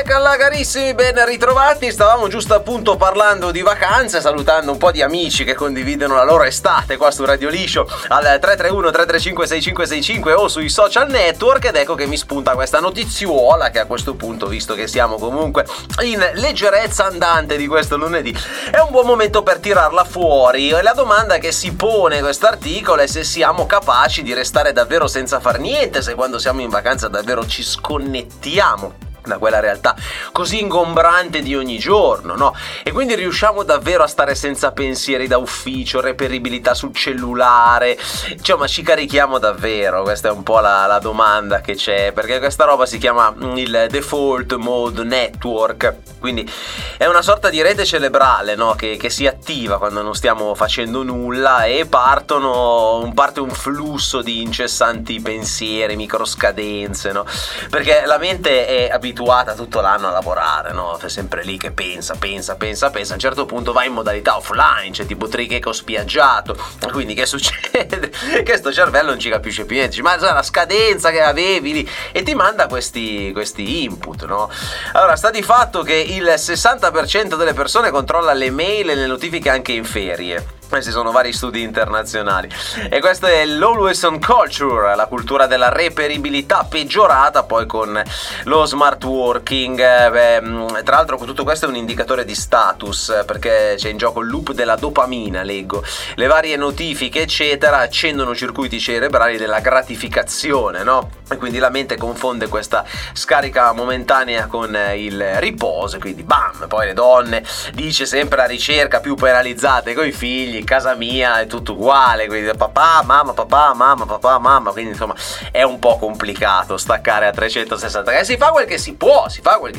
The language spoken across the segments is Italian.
Eccola carissimi, ben ritrovati. Stavamo giusto appunto parlando di vacanze, salutando un po' di amici che condividono la loro estate qua su Radio Liscio al 331 335 6565 o sui social network, ed ecco che mi spunta questa notiziuola che a questo punto, visto che siamo comunque in leggerezza andante di questo lunedì, è un buon momento per tirarla fuori. E la domanda che si pone questo articolo è se siamo capaci di restare davvero senza far niente, se quando siamo in vacanza davvero ci sconnettiamo da quella realtà così ingombrante di ogni giorno, no? E quindi riusciamo davvero a stare senza pensieri da ufficio, reperibilità sul cellulare, cioè, ma ci carichiamo davvero? Questa è un po' la domanda che c'è, perché questa roba si chiama il default mode network, quindi è una sorta di rete cerebrale, no? Che si attiva quando non stiamo facendo nulla e parte un flusso di incessanti pensieri, microscadenze, no? Perché la mente è abituata tutto l'anno a lavorare, no? È sempre lì che pensa, a un certo punto va in modalità offline, cioè tipo tricheco spiaggiato, quindi che succede? Che sto cervello non ci capisce più niente, ma la scadenza che avevi lì, e ti manda questi input, no? Allora, sta di fatto che il 60% delle persone controlla le mail e le notifiche anche in ferie. Questi sono vari studi internazionali, e questo è l'always on culture, la cultura della reperibilità peggiorata poi con lo smart working. Tra l'altro tutto questo è un indicatore di status, perché c'è in gioco il loop della dopamina, leggo. Le varie notifiche eccetera accendono circuiti cerebrali della gratificazione, no? E quindi la mente confonde questa scarica momentanea con il riposo, quindi bam, poi le donne, dice sempre la ricerca, più penalizzate coi figli. Casa mia è tutto uguale, quindi papà, mamma, quindi insomma è un po' complicato staccare a 360. Si fa quel che si può,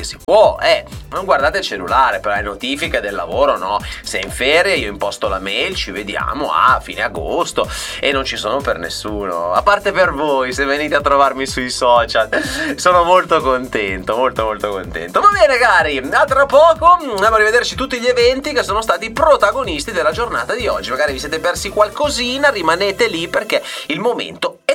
non guardate il cellulare per le notifiche del lavoro, no? Se è in ferie io imposto la mail, ci vediamo a fine agosto, e non ci sono per nessuno, a parte per voi se venite a trovarmi sui social. Sono molto contento. Va bene cari, a tra poco andiamo a rivederci tutti gli eventi che sono stati protagonisti della giornata di oggi. Magari vi siete persi qualcosina, rimanete lì perché il momento